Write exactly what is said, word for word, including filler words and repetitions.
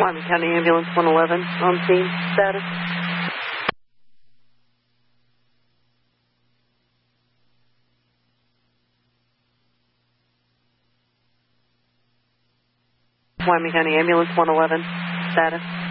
Wyoming County Ambulance one eleven on scene. Status? Wyoming County Ambulance one eleven. Status?